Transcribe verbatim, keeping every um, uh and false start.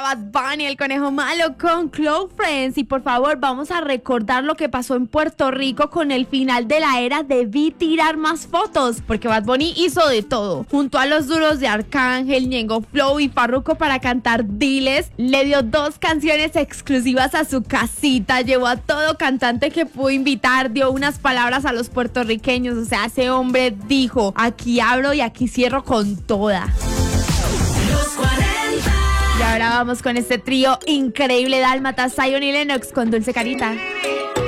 Bad Bunny, el conejo malo con Close Friends. Y por favor, vamos a recordar lo que pasó en Puerto Rico con el final de la era Debí Tirar Más Fotos, porque Bad Bunny hizo de todo. Junto a los duros de Arcángel, Ñengo Flow y Farruko para cantar Diles, le dio dos canciones exclusivas a su casita, llevó a todo cantante que pudo invitar, dio unas palabras a los puertorriqueños. O sea, ese hombre dijo: aquí abro y aquí cierro con toda. Los cuarenta. Y ahora vamos con este trío increíble, Dálmatas, Zion y Lennox con Dulce Carita.